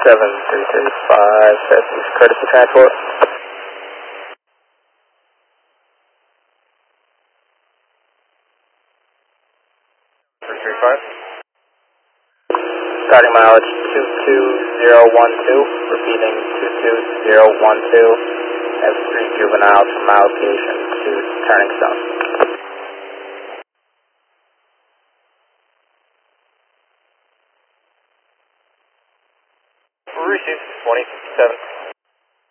7335, Southeast Courtesy Transport. Starting mileage 22012, repeating 22012. Have 3 juveniles from my location to Turning Stone. Received 2057.